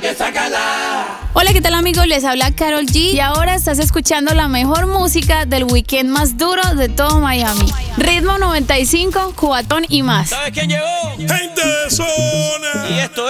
Hola, ¿qué tal amigos? Les habla Karol G y ahora estás escuchando la mejor música del weekend más duro de todo Miami. Ritmo 95, Cubatón y más. ¿Sabes quién llegó? Gente de zona. Y esto